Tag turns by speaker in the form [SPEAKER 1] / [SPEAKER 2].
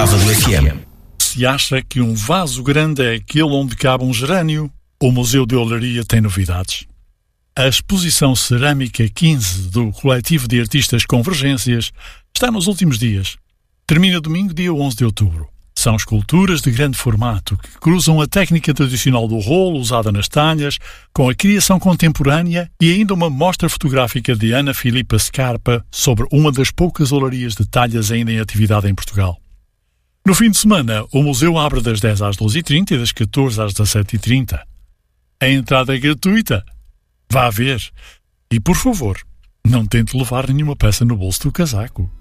[SPEAKER 1] Nova do FM.
[SPEAKER 2] Se acha que um vaso grande é aquele onde cabe um gerânio, o Museu de Olaria tem novidades. A exposição Cerâmica 15 do coletivo de artistas Convergências está nos últimos dias. Termina domingo, dia 11 de outubro. São esculturas de grande formato que cruzam a técnica tradicional do rolo usada nas talhas com a criação contemporânea e ainda uma mostra fotográfica de Ana Filipa Scarpa sobre uma das poucas olarias de talhas ainda em atividade em Portugal. No fim de semana, o museu abre das 10 às 12h30 e das 14 às 17h30. A entrada é gratuita. Vá ver. E, por favor, não tente levar nenhuma peça no bolso do casaco.